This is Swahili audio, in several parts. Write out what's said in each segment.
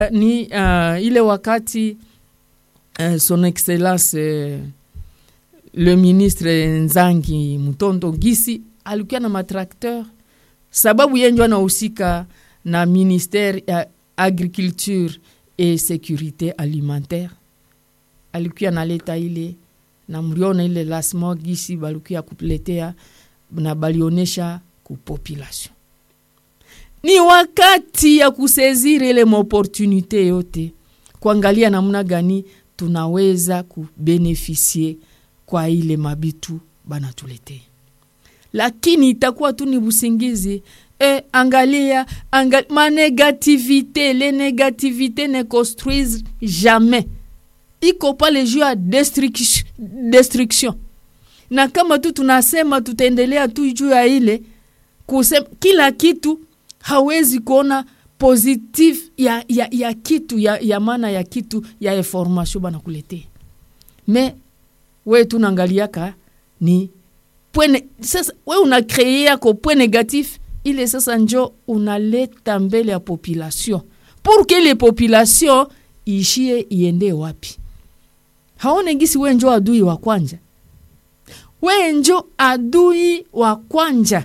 Ni ile wakati son excellence le ministre Nzangi Mutondo Ngisi alikuwa na matrakteur, sababu yenjo anahusika na ministère ya agriculture et sécurité alimentaire. Alikuwa na leta ile na mliona ile lasmo Ngisi balikuwa kuletea na balionesha ku population. Ni wakati ya kusezire ile opportunité yote, kuangalia namna gani tunaweza kubeneficie kwa ile mabitu banatuletea. Lakini itakuwa tu ni busingizi. Angalia ma négativité, les négativités ne construisent jamais. Iko pale juu ya destruction. Na kama tu tunasema tutaendelea tu juu ya ile kusema kila kitu, hawezi kuona positif ya kitu ya maana ya kitu ya information bana kuletea. Mais we tunaangalia ka ni point, sasa we una créer ko point négatif, ile sasa njo unaleta mbele ya population pour que les populations ishie iende wapi. Haone Ngisi we njo adui wa kwanja. We njo adui wa kwanja.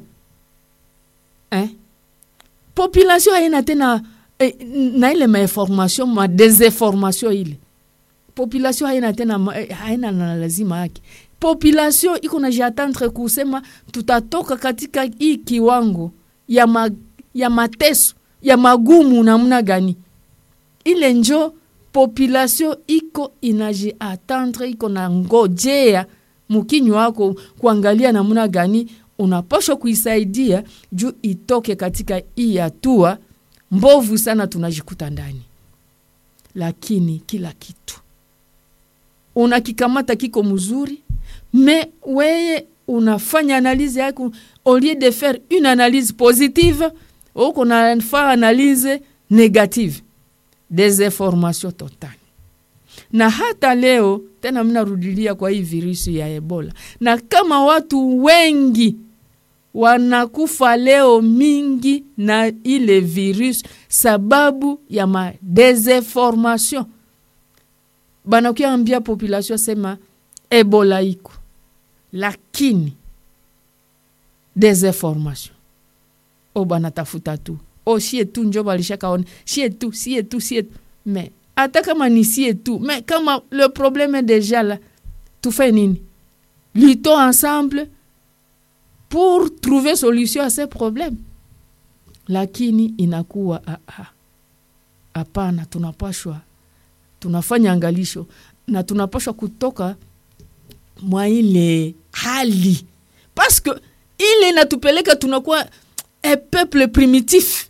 Population haina tena na ile ma information ma désinformation ile. Population haina tena haina na lazima yake. Population iko na jatendre kusema tutatoka katika hii kiwango ya mateso ya magumu namna gani. Ile njo population iko inaji attendre, iko na ngojea mkinyo wako kuangalia namna gani unapaswa kuisaidia juu itoke katika hii hatua mbovu sana tunajikuta ndani. Lakini kila kitu unakikamata kiko mzuri, mais weye unafanya analyse yako au lieu de faire une analyse positive, uko na fa analyse négative, des informations totales. Na hata leo tena mnarudilia kwa hii virusi ya Ebola, na kama watu wengi wanakufa leo mingi na ile virus sababu ya ma désinformation. Bana kuambia population sema Ebola iko, lakini désinformation bana tafuta tu sie tu njo balishaka on sie tu mais hata kama ni sie tu, mais kama le problème est déjà là, tu fais nini? Luttons ensemble pour trouver solution à ces problèmes. Lakini inakuwa hapana, tunafanya angalisho na tunapashwa kutoka mwa ile hali, parce que ile inatupeleka tunakuwa un peuple primitif,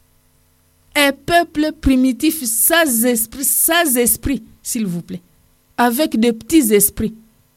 sans esprit, s'il vous plaît, avec des petits esprits.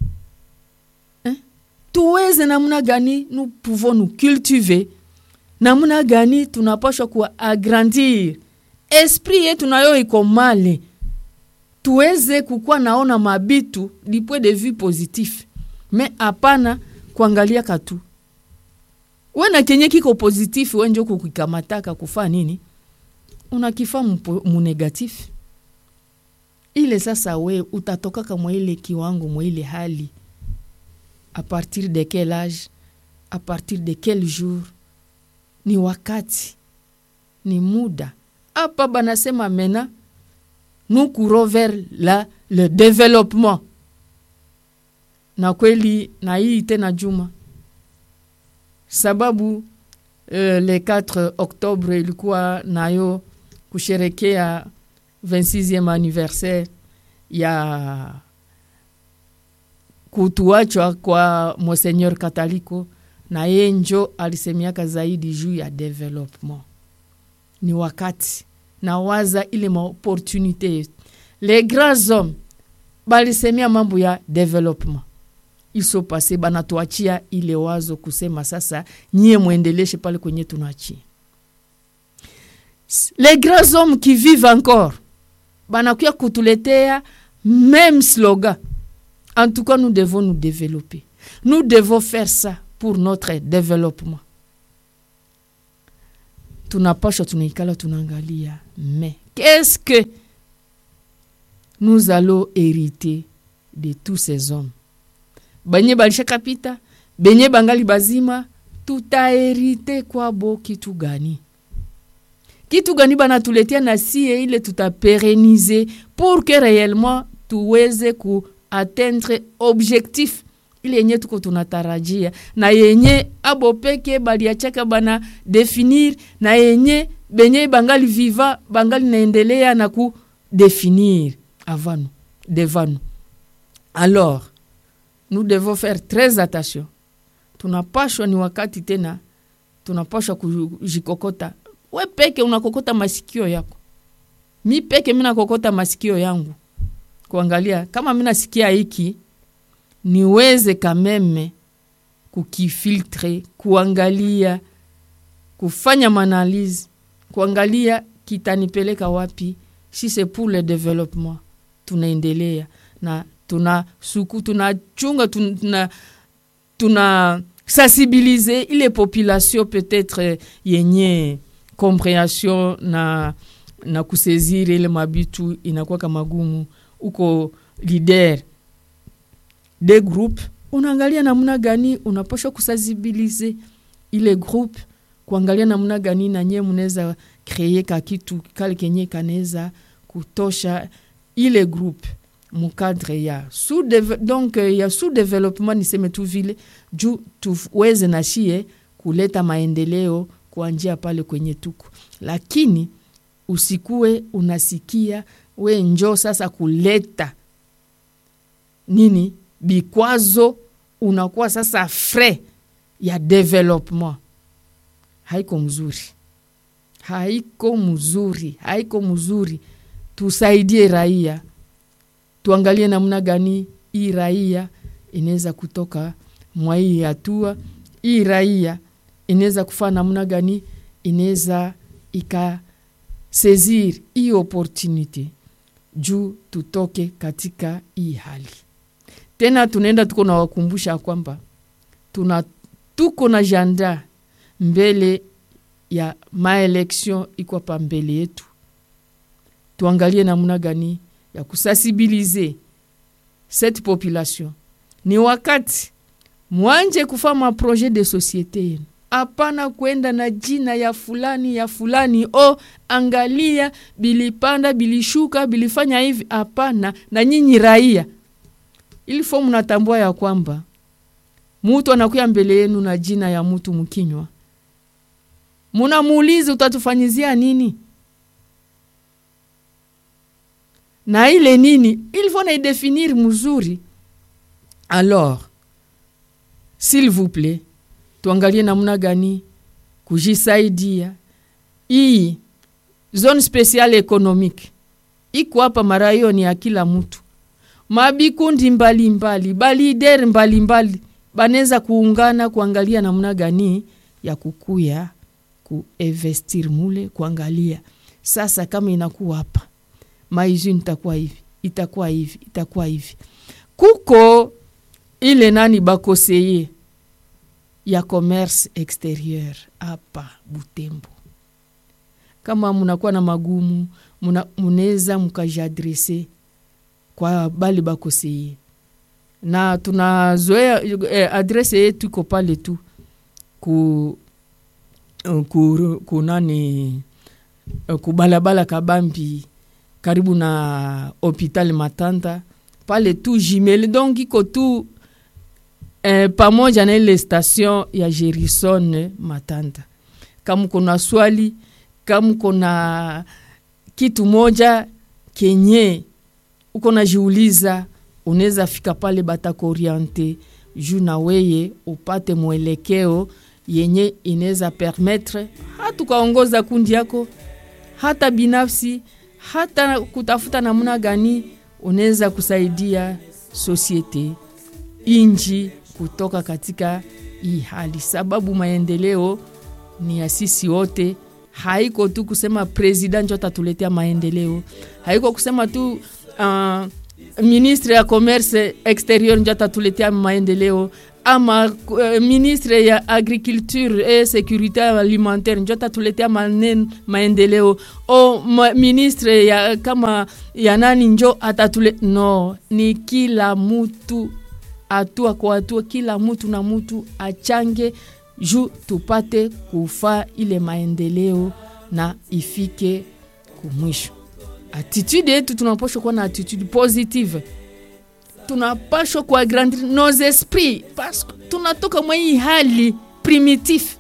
Tuweze namna gani nous pouvons nous cultiver, namna gani tunapaswa ku agrandir esprit yetu nayo iko male, tuweze kukua naona mabitu du point de vue positif, mais hapana kuangalia katu wena kenye kiko positif wenjo kukikamataka kufa nini unakifa mu negatif. Ile sasa we utatoka kama ile kiwango mwa ile hali à partir de quel âge, à partir de quel jour, ni wakati, ni muda. Hapa banasema mena nous courons vers le développement. Na kweli na hii tena juma sababu le 4 octobre ilikuwa nayo kusherekea 26e anniversaire ya kutuachwa kwa Monseigneur Kataliko, na yenjo alisemiaka zaidi juu ya development. Ni wakati na waza ile opportunité. Les grands hommes balisemia mambo ya development. Ils sont passés banatuachia ile wazo kusema sasa nyie muendeleshe pale kwenye tunaachia. Les grands hommes qui vivent encore banakuya kutuletea même slogan. En tout cas, nous devons nous développer. Nous devons faire ça pour notre développement. Tunapaswa tunaikala tunaangalia, mais Qu'est-ce que nous allons hériter de tous ces hommes? Benye balisha kapita, benye bangali bazima, tutaherite kwa bo kitu gani? Kitu gani banatuletea na siye ile tutapéreniser pour que réellement tuweze kuatteindre objectif ile yenye tuko tunatarajia, na yenye abo peke baliachaka bana définir, na yenye benye bangali viva bangali naendelea na ku définir avant nous, devant nous. Alors nous devons faire très attention. Tunapashwa ni wakati tena tunapashwa kujikokota. We peke unakokota masikio yako, mi peke mina kokota masikio yangu kuangalia kama mina sikia hiki niweze kameme kukifiltre, kuangalia, kufanya manalize, kuangalia kitanipeleka wapi. Si c'est pour le développement, tunaendelea na tunachunga, tuna sensibiliser ile population peut-être yenye compréhension na kusaisir ile mabitu inakuwa kama magumu. Uko leader des groupes, unaangalia namna gani unapaswa kusensibiliser ile groupe, kuangalia namna gani na nyie mnaweza créer ka kitu kale kenye kaneza kutosha ile groupe mu cadre ya donc ya sous développement niseme tu vile juu tuweze na shie kuleta maendeleo kwa njia pale kwenye tuko. Lakini usikue unasikia we njo sasa kuleta nini bikwazo, unakuwa sasa frais ya development. Haiko mzuri. Tusaidie raia, tuangalie namna gani hii raia inaweza kutoka mwa hii hatua. Hii raia inaweza kufanya namna gani, inaweza saisir hii opportunity juu tutoke katika hii hali. Tena tunaenda tuko na wakumbusha kwamba tuko na janda mbele ya maelection iko pa mbele yetu. Tuangalie namna gani ya kusensibiliser cette population. Ni wakati mwanje kufanya projet de société yenu. Hapana kwenda na jina ya fulani, angalia bilipanda, bilishuka, bilifanya hivi. Hapana, na nyinyi raia ili faut mnatambua ya kwamba mtu anakuya mbele yenu na jina ya mtu mkinywa, munamuuliza utatufanyizia nini? Na ile nini il faut na définir mzuri. Alors s'il vous plaît, tuangalie namna gani kujisaidia. Hii zone spéciale économique iko hapa marayo ni ya kila mtu. Mabikundi mbalimbali, balider mbalimbali baneza kuungana kuangalia namna gani ya kukuya kuinvestir mule, kuangalia sasa kama inakuwa hapa maizuni itakuwa hivi. Kuko ile nani bakoseye ya commerce extérieur hapa Butembo. Kama mnakuwa na magumu, muneza mkajadresse kwa bali bakoseye. Na tunazoea adresse yetu iko pale tu ku nani kubalabala Kabambi karibu na hopital Matanda pale tu jimele. Donc iko tu pamoja na ile station ya Jerison Matanda. Kama kuna swali, kama kuna kitu moja kenye uko najiuliza, unaweza fika pale batako oriente juu na weye upate mwelekeo yenye inaweza permettre hata kaongoza kundi yako, hata binafsi, hata kutafuta namna gani unaweza kusaidia societe inji kutoka katika hii hali. Sababu maendeleo ni ya sisi wote. Haiko tu kusema president ndio atatuletea maendeleo. Haiko kusema tu ministre ya commerce exterior ndio atatuletea maendeleo. ama ministre ya agriculture et sécurité alimentaire ndio tatuletea maendeleo o ministre ya kama ya nani njo atatule no, ni kila mtu atua kwa atua, kila mtu na mtu achange juu tupate kufa ile maendeleo na ifike kumwisho. Attitude yetu tunapaswa kuwa na attitude positive. Tunapaswa kuagrandir nos esprits parce que tunatoka mwa hii hali primitif.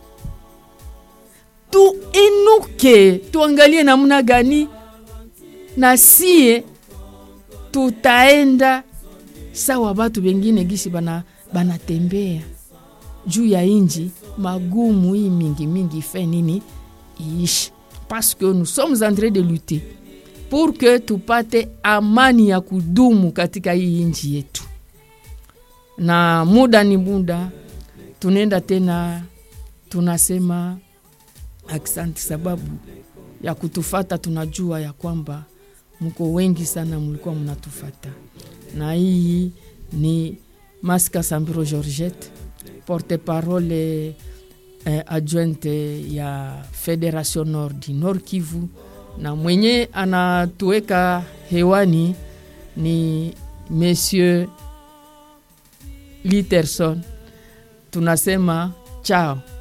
Tu inuke, tuangalie namna gani na sie tutaenda sawa watu wengine gisi banatembea juu ya inji magumu hii mingi fait nini iishi, parce que nous sommes en train de lutter pour que tupate amani ya kudumu katika hii inji yetu. Na muda ni muda, tunaenda tena tunasema asante sababu ya kutufata. Tunajua ya kwamba mko wengi sana mlikuwa mnatufata. Na hii ni Masika Sambiro Georgette, porte-parole adjointe ya Federation Nord Nord Kivu, na mwenye anatuweka hewani ni Monsieur Literson. Tunasema ciao.